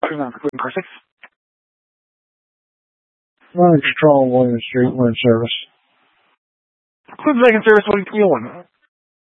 Putting on Cleveland car 6. Running control, William Street, we're in service. Cleveland Second Service, 121.